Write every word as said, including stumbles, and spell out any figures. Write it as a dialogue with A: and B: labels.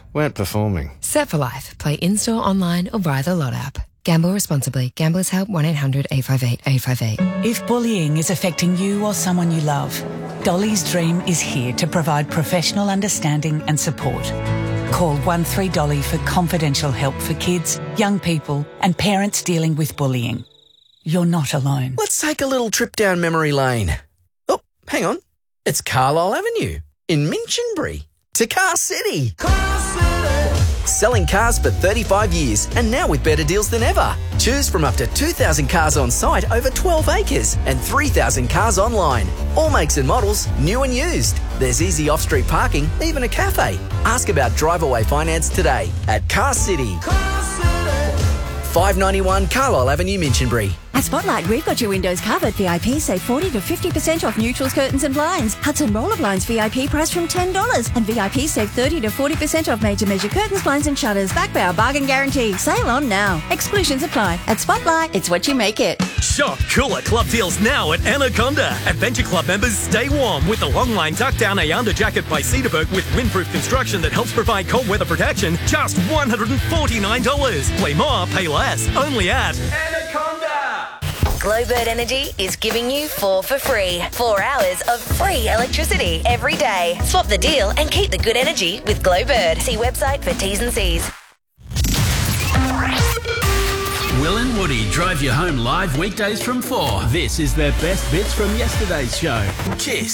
A: weren't performing.
B: Set for Life. Play in-store, online or via the Lot app. Gamble responsibly. Gamblers Help one eight hundred eight five eight eight five eight.
C: If bullying is affecting you or someone you love, Dolly's Dream is here to provide professional understanding and support. Call one three dolly for confidential help for kids, young people and parents dealing with bullying. You're not alone.
D: Let's take a little trip down memory lane. Oh, hang on. It's Carlisle Avenue in Minchinbury to Car City. Car City. Selling cars for thirty-five years and now with better deals than ever. Choose from up to two thousand cars on site over twelve acres and three thousand cars online. All makes and models, new and used. There's easy off-street parking, even a cafe. Ask about drive-away finance today at Car City. Car City. five ninety-one Carlisle Avenue, Minchinbury.
E: At Spotlight, we've got your windows covered. V I P save forty to fifty percent off neutrals, curtains and blinds. Hudson Roller Blinds V I P price from ten dollars. And V I P save thirty to forty percent off made to measure curtains, blinds and shutters. Back by our bargain guarantee. Sale on now. Exclusions apply. At Spotlight, it's what you make it.
F: Shop cooler club deals now at Anaconda. Adventure Club members stay warm with the Longline Tuck Down Ayanda jacket by Cedarburg with windproof construction that helps provide cold weather protection. Just one hundred forty-nine dollars. Play more, pay less. Only at Anaconda.
G: Glowbird Energy is giving you four for free. Four hours of free electricity every day. Swap the deal and keep the good energy with Glowbird. See website for T's and C's.
H: Will and Woody drive you home live weekdays from four. This is their best bits from yesterday's show. Kiss.